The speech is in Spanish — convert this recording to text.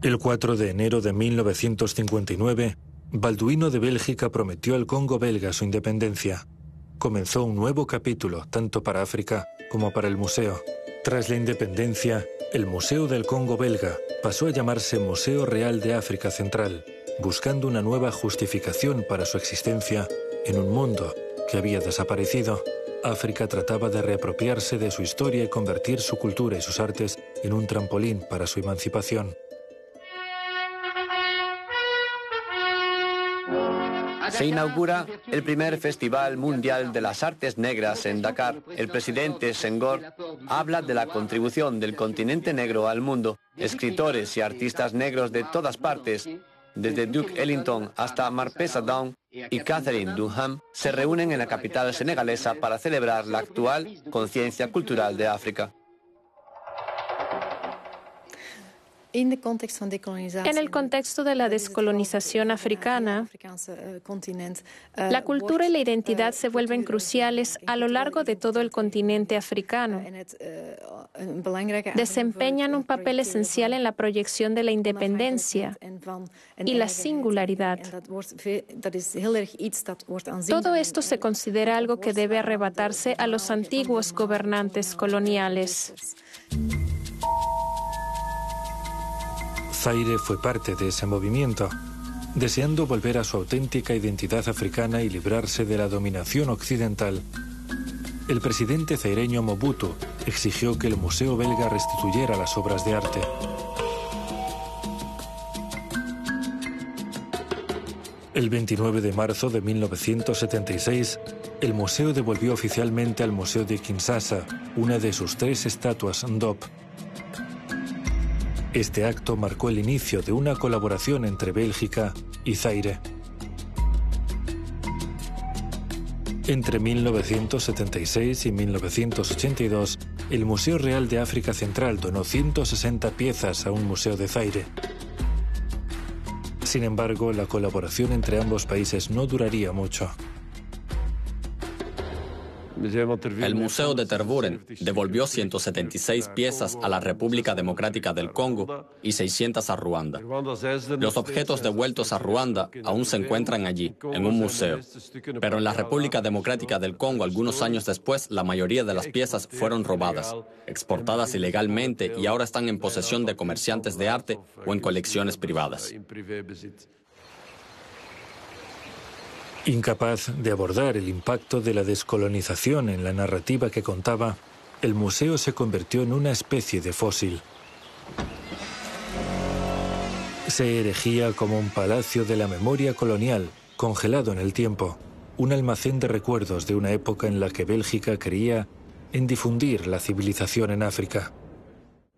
El 4 de enero de 1959, Balduino de Bélgica prometió al Congo belga su independencia. Comenzó un nuevo capítulo, tanto para África como para el museo. Tras la independencia, el Museo del Congo belga pasó a llamarse Museo Real de África Central, buscando una nueva justificación para su existencia en un mundo que había desaparecido. África trataba de reapropiarse de su historia y convertir su cultura y sus artes en un trampolín para su emancipación. Se inaugura el primer Festival Mundial de las Artes Negras en Dakar. El presidente Senghor habla de la contribución del continente negro al mundo. Escritores y artistas negros de todas partes, desde Duke Ellington hasta Marpesa Dawn y Catherine Dunham, se reúnen en la capital senegalesa para celebrar la actual conciencia cultural de África. En el contexto de la descolonización africana, la cultura y la identidad se vuelven cruciales a lo largo de todo el continente africano. Desempeñan un papel esencial en la proyección de la independencia y la singularidad. Todo esto se considera algo que debe arrebatarse a los antiguos gobernantes coloniales. Zaire fue parte de ese movimiento. Deseando volver a su auténtica identidad africana y librarse de la dominación occidental, el presidente zaireño Mobutu exigió que el Museo belga restituyera las obras de arte. El 29 de marzo de 1976, el museo devolvió oficialmente al Museo de Kinshasa una de sus 3 estatuas Ndop. Este acto marcó el inicio de una colaboración entre Bélgica y Zaire. Entre 1976 y 1982, el Museo Real de África Central donó 160 piezas a un museo de Zaire. Sin embargo, la colaboración entre ambos países no duraría mucho. El Museo de Tervuren devolvió 176 piezas a la República Democrática del Congo y 600 a Ruanda. Los objetos devueltos a Ruanda aún se encuentran allí, en un museo. Pero en la República Democrática del Congo, algunos años después, la mayoría de las piezas fueron robadas, exportadas ilegalmente y ahora están en posesión de comerciantes de arte o en colecciones privadas. Incapaz de abordar el impacto de la descolonización en la narrativa que contaba, el museo se convirtió en una especie de fósil. Se erigía como un palacio de la memoria colonial, congelado en el tiempo, un almacén de recuerdos de una época en la que Bélgica creía en difundir la civilización en África.